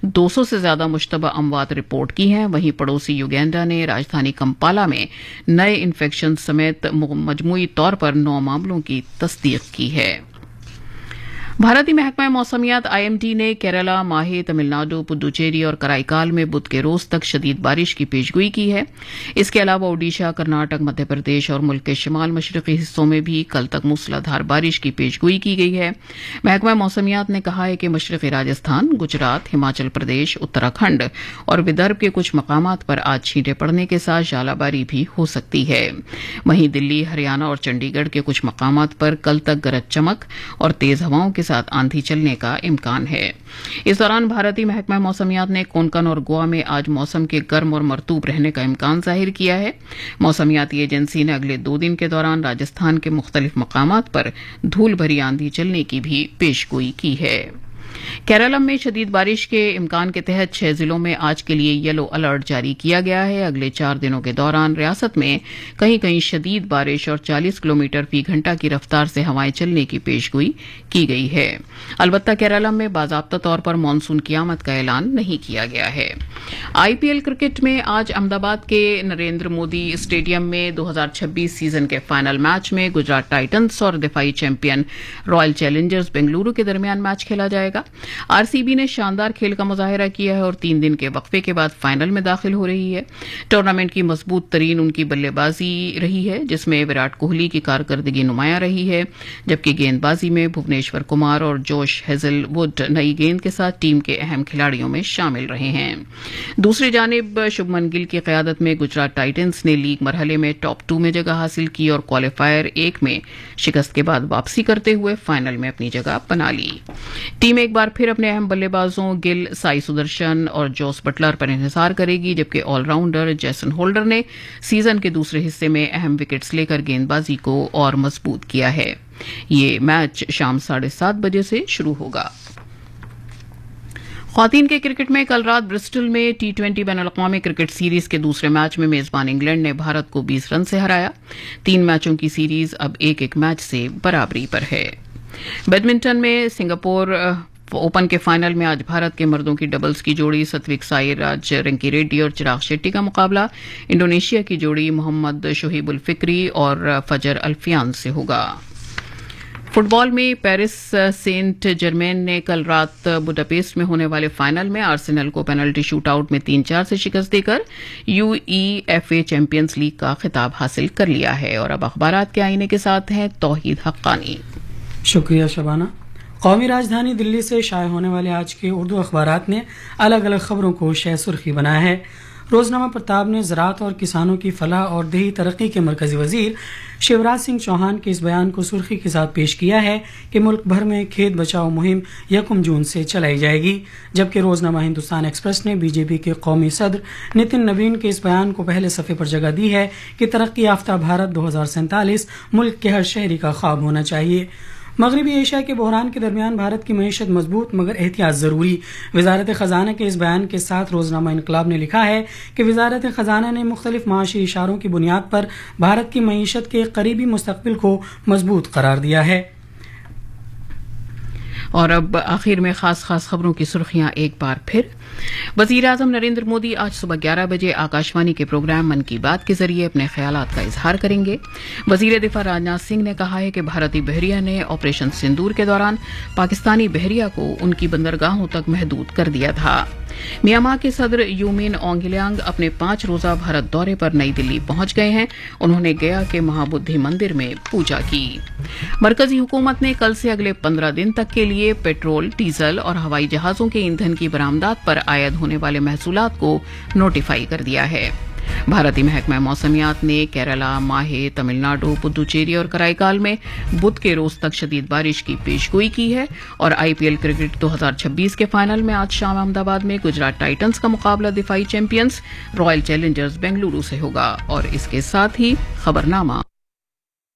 200 से ज्यादा मुश्तबा अमवात रिपोर्ट की हैं। वहीं पड़ोसी युगांडा ने राजधानी कंपाला में नए इन्फेक्शन समेत मजमूई तौर पर 9 मामलों की तस्दीक की है। भारतीय महकमा मौसमियात आईएमडी ने केरला, माहे, तमिलनाडु, पुडुचेरी और कराईकाल में बुध के रोज तक शदीद बारिश की पेशगोई की है। इसके अलावा ओडिशा, कर्नाटक, मध्य प्रदेश और मुल्क के शिमाल मशरकी हिस्सों में भी कल तक मूसलाधार बारिश की पेशगोई की गई है। महकमा मौसमियात ने कहा है कि मशरकी राजस्थान, गुजरात, हिमाचल प्रदेश, उत्तराखंड और विदर्भ के कुछ मकामात पर आज छींटे पड़ने के साथ झालाबारी भी हो सकती है। वहीं दिल्ली, हरियाणा और चंडीगढ़ के कुछ मकामात पर कल तक गरज चमक और तेज हवाओं के साथ आंधी चलने का इम्कान है। इस दौरान भारतीय महकमा मौसमियात ने कोंकण और गोवा में आज मौसम के गर्म और मरतूब रहने का इम्कान जाहिर किया है। मौसमियाती एजेंसी ने अगले 2 दिन के दौरान राजस्थान के मुख्तलिफ मकामात पर धूल भरी आंधी चलने की भी पेशगोई की है। केरलम में शदीद बारिश के इम्कान के तहत 6 जिलों में आज के लिए येलो अलर्ट जारी किया गया है। अगले 4 दिनों के दौरान रियासत में कहीं कहीं शदीद बारिश और 40 किलोमीटर फी घंटा की रफ्तार से हवाएं चलने की पेशगोई की गई है। अलबत्ता केरलम में बाज़ाब्ता तौर पर मानसून की आमद का ऐलान नहीं किया गया है। आईपीएल क्रिकेट में आज अहमदाबाद के नरेंद्र मोदी स्टेडियम में 2026 सीजन के फाइनल मैच में गुजरात टाइटंस और दिफाई चैंपियन रॉयल चैलेंजर्स बेंगलुरु के दरमियान मैच खेला जाएगा। आरसीबी ने शानदार खेल का मुजाहिरा किया है और 3 दिन के वक्फे के बाद फाइनल में दाखिल हो रही है। टूर्नामेंट की मजबूत तरीन उनकी बल्लेबाजी रही है, जिसमें विराट कोहली की कारकर्दगी नुमाया रही है, जबकि गेंदबाजी में भुवनेश्वर कुमार और जोश हेजलवुड नई गेंद के साथ टीम के अहम खिलाड़ियों में शामिल रहे हैं। दूसरी जानिब शुभमन गिल की क़यादत में गुजरात टाइटंस ने लीग मरहले में टॉप 2 में जगह हासिल की और क्वालीफायर 1 में शिकस्त के बाद वापसी करते हुए फाइनल में अपनी जगह बना ली। टीम एक बार फिर अपने अहम बल्लेबाजों गिल, साई सुदर्शन और जोस बटलर पर इंहिसार करेगी, जबकि ऑलराउंडर जैसन होल्डर ने सीजन के दूसरे हिस्से में अहम विकेट्स लेकर गेंदबाजी को और मजबूत किया है। ये मैच शाम 7:30 बजे से शुरू होगा। ख्वातीन के क्रिकेट में कल रात ब्रिस्टल में T20 बैनुल-अक़वामी क्रिकेट सीरीज के दूसरे मैच में मेजबान इंग्लैंड ने भारत को 20 रन से हराया। 3 मैचों की सीरीज अब 1-1 मैच से बराबरी पर है। बैडमिंटन में सिंगापुर ओपन के फाइनल में आज भारत के मर्दों की डबल्स की जोड़ी सत्विक साईराज रंकीरेड्डी और चिराग शेट्टी का मुकाबला इंडोनेशिया की जोड़ी मोहम्मद शोहिबुल फिक्री और फजर अल्फियान से होगा। फुटबॉल में पेरिस सेंट जर्मेन ने कल रात बुडापेस्ट में होने वाले फाइनल में आर्सेनल को पेनल्टी शूटआउट में 3-4 से शिकस्त देकर यूईएफए चैंपियंस लीग का खिताब हासिल कर लिया है। और अब अखबारात के आईने के साथ हैं तौहीद हक्कानी। शुक्रिया शबाना। कौमी राजधानी दिल्ली से शाये होने वाले आज के उर्दू अखबारात ने अलग अलग खबरों को शह सुर्खी बनाया है। रोजनामा प्रताप ने ज़राअत और किसानों की फलाह और देही तरक्की के मरकजी वजीर शिवराज सिंह चौहान के इस बयान को सुर्खी के साथ पेश किया है कि मुल्क भर में खेत बचाओ मुहिम 1 जून से चलाई जाएगी। जबकि रोजनामा हिंदुस्तान एक्सप्रेस ने बीजेपी के कौमी सदर नितिन नवीन के इस बयान को पहले सफ़े पर जगह दी है कि तरक्की याफ्ता भारत 2047 मुल्क के हर शहरी का ख्वाब होना चाहिए। मगरबी एशिया के बहरान के दरमियान भारत की मईशत मजबूत मगर एहतियात जरूरी। वजारत खजाना के इस बयान के साथ रोजनामा इनकलाब ने लिखा है कि वजारत खजाना ने मुख्तलिफ माशी इशारों की बुनियाद पर भारत की मईशत के करीबी मुस्तकबिल को मजबूत करार दिया है। और अब आखिर में खास खबरों की सुर्खियां एक बार फिर। वजीर आजम नरेंद्र मोदी आज सुबह 11 बजे आकाशवाणी के प्रोग्राम मन की बात के जरिए अपने ख्यालात का इजहार करेंगे। वजीर दिफा राजनाथ सिंह ने कहा है कि भारतीय बहरिया ने ऑपरेशन सिंदूर के दौरान पाकिस्तानी बहरिया को उनकी बंदरगाहों तक महदूद कर दिया था। म्यांमार के सदर यू मिन ऑन्ग ह्लेंग अपने 5 रोजा भारत दौरे पर नई दिल्ली पहुंच गए हैं। उन्होंने गया के महाबुद्धि मंदिर में पूजा की। मरकजी हुकूमत ने कल से अगले 15 दिन तक के लिए पेट्रोल, डीजल और हवाई जहाजों के ईंधन की बरामदात पर आयद होने वाले महसूलात को नोटिफाई कर दिया है। भारतीय महकमा मौसमियात ने केरला, माहे, तमिलनाडु, पुडुचेरी और कराईकाल में बुध के रोज तक शदीद बारिश की पेशगोई की है। और आईपीएल क्रिकेट 2026 के फाइनल में आज शाम अहमदाबाद में गुजरात टाइटंस का मुकाबला दिफाई चैंपियंस रॉयल चैलेंजर्स बेंगलुरु से होगा। और इसके साथ ही खबरनामा